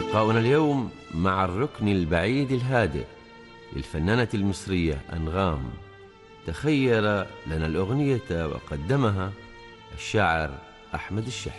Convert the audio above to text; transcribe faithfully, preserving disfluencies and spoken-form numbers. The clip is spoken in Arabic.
لقاؤنا اليوم مع الركن البعيد الهادئ للفنانة المصرية أنغام، تخير لنا الأغنية وقدمها الشاعر أحمد الشحن.